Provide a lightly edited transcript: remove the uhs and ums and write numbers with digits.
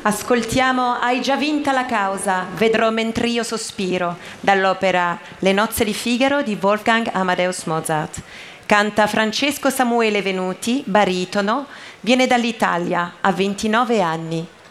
Ascoltiamo Hai già vinta la causa, vedrò mentr'io sospiro, dall'opera Le nozze di Figaro di Wolfgang Amadeus Mozart. Canta Francesco Samuele Venuti, baritono, viene dall'Italia, ha 29 anni.